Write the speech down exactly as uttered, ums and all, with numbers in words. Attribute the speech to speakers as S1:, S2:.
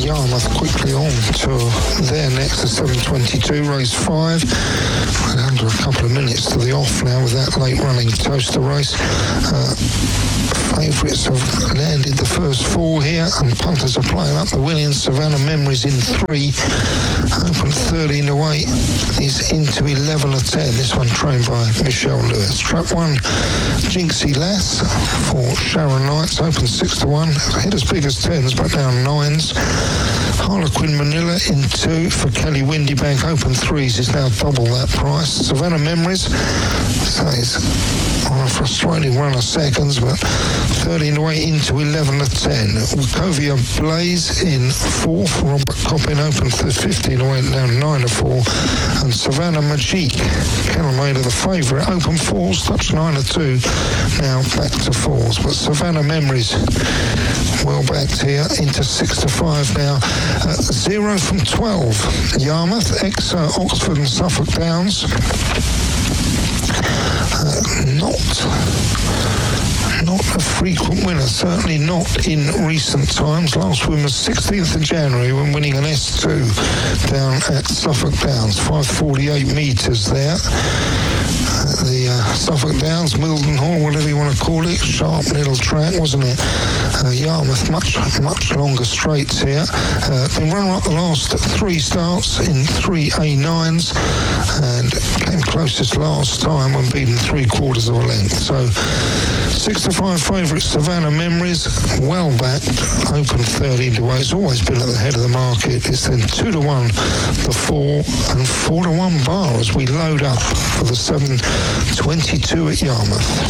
S1: Yarmouth quickly on to their next, the seven twenty-two, race five. We're under a couple of minutes to the off now with that late running Toaster race. Uh, Favourites have landed the first four here, and punters are playing up the Williams. Savannah Memories in three, open thirteen to eight, is into eleven to ten. This one trained by Michelle Lewis. Track one, Jinxie Lass for Sharon Knights, open six to one, hit as big as tens but now nines. Harlequin Manila in two for Kelly Windybank, open threes, is now double that price. Savannah Memories stays on a frustrating run of seconds, but thirteen to eight into eleven to ten. Wachovia Blaze in fourth, Robert Coppin open to fifteen to eight, down nine to four, and Savannah Magique, Kenelmader the favourite, open fours, touch nine to two, now back to fours. But Savannah Memories well backed here into six to five now. Uh, zero from twelve, Yarmouth, Exeter, Oxford and Suffolk Downs. Uh, not not a frequent winner, certainly not in recent times. Last win was sixteenth of January when winning an S two down at Suffolk Downs, five forty-eight metres there. Uh, the uh, Suffolk Downs, Mildenhall, whatever you want to call it, sharp little track, wasn't it? Uh, Yarmouth, much, much longer straights here. Uh, been runner up the last three starts in three A nines and came closest last time when beaten three quarters of a length. So six to five favourite Savannah Memories, well backed, open thirteen to eight. It's always been at the head of the market. It's then two to one the four and four to one bar as we load up for the seven twenty-two at Yarmouth.